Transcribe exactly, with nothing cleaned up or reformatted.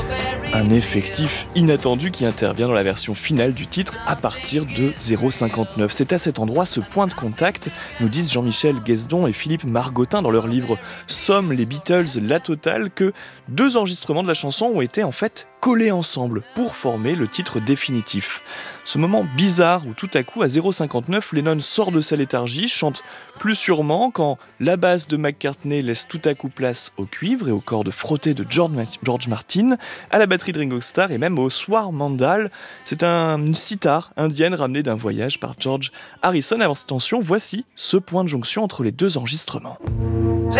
Un effectif inattendu qui intervient dans la version finale du titre à partir de zéro virgule cinquante-neuf. C'est à cet endroit, ce point de contact, nous disent Jean-Michel Guesdon et Philippe Margottin dans leur livre « Somme les Beatles, la totale » que deux enregistrements de la chanson ont été en fait collés ensemble pour former le titre définitif. Ce moment bizarre où tout à coup, à zéro virgule cinquante-neuf, Lennon sort de sa léthargie, chante plus sûrement quand la basse de McCartney laisse tout à coup place au cuivre et au cordes frottées de George, Ma- George Martin, à la batterie de Ringo Starr et même au Swar Mandal. C'est un, une sitar indienne ramenée d'un voyage par George Harrison. Attention, voici ce point de jonction entre les deux enregistrements.